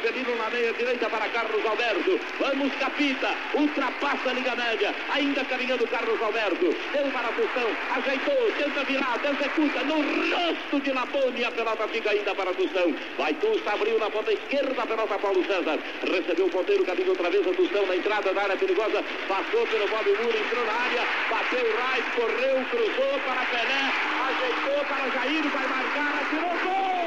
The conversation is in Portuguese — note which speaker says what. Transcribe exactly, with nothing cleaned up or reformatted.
Speaker 1: Avelino na meia direita para Carlos Alberto. Vamos, Capita, ultrapassa a linha média, ainda caminhando Carlos Alberto. Deu para Tostão, ajeitou, tenta virar, executa no rosto de Labone. A pelota fica ainda para Tostão. Vai Tusta, abriu na ponta esquerda a pelota Paulo César. Recebeu o ponteiro, caminho outra vez a Tostão na entrada da área perigosa. Passou pelo Bob Muro, entrou na área, bateu o Rais, correu, cruzou para Pelé, ajeitou para Jair, vai marcar, atirou gol!